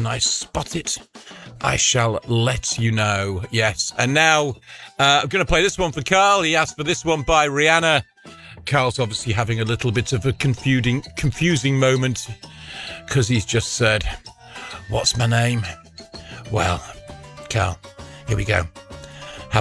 and I spot it, I shall let you know. Yes. And now I'm going to play this one for Carl. He asked for this one by Rihanna. Carl's obviously having a little bit of a confusing moment because he's just said, "What's my name?" Well, Carl, here we go.